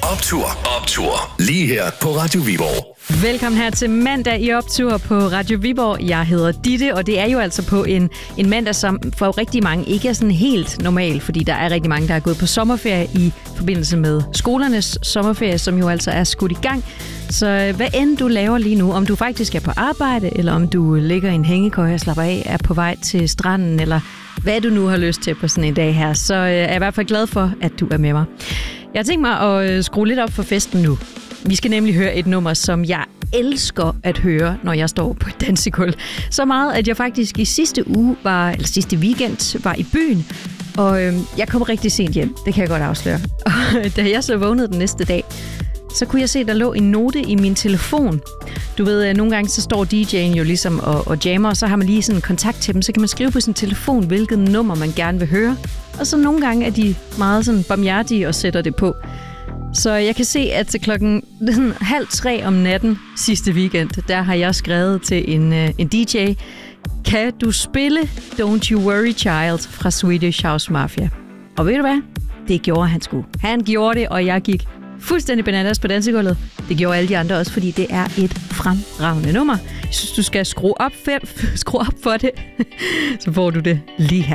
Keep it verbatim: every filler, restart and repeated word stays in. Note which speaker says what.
Speaker 1: Optur, optur. Lige her på Radio Viborg.
Speaker 2: Velkommen her til mandag i Optur på Radio Viborg. Jeg hedder Ditte, og det er jo altså på en, en mandag, som for rigtig mange ikke er sådan helt normal, fordi der er rigtig mange, der er gået på sommerferie i forbindelse med skolernes sommerferie, som jo altså er skudt i gang. Så hvad end du laver lige nu, om du faktisk er på arbejde, eller om du ligger i en hængekøje og slapper af, er på vej til stranden, eller hvad du nu har lyst til på sådan en dag her, så er jeg i hvert fald glad for, at du er med mig. Jeg har tænkt mig at skrue lidt op for festen nu. Vi skal nemlig høre et nummer, som jeg elsker at høre, når jeg står på et dansegulv. Så meget, at jeg faktisk i sidste uge, var, eller sidste weekend, var i byen, og øh, jeg kom rigtig sent hjem. Det kan jeg godt afsløre. Og da jeg så vågnede den næste dag, så kunne jeg se, at der lå en note i min telefon. Du ved, nogle gange så står D J'en jo ligesom og, og jammer, og så har man lige sådan en kontakt til dem. Så kan man skrive på sin telefon, hvilket nummer man gerne vil høre. Og så nogle gange er de meget sådan barmhjertige og sætter det på. Så jeg kan se, at til klokken halv tre om natten sidste weekend, der har jeg skrevet til en, en D J, kan du spille Don't You Worry Child fra Swedish House Mafia? Og ved du hvad? Det gjorde han sgu. Han gjorde det, og jeg gik fuldstændig bananas på dansegulvet. Det gjorde alle de andre også, fordi det er et fremragende nummer. Jeg synes, du skal skrue op, skrue op for det, så får du det lige her.